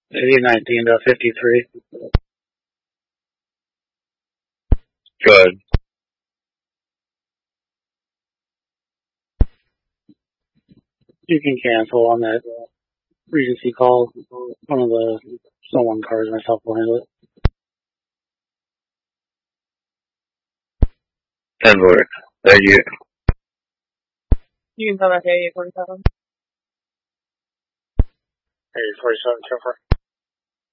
Maybe 19-53. Good. You can cancel on that Regency call. One of the someone cars myself will handle it. 10-4. Thank you. You can tell that hey, 47. Hey, 47, so far.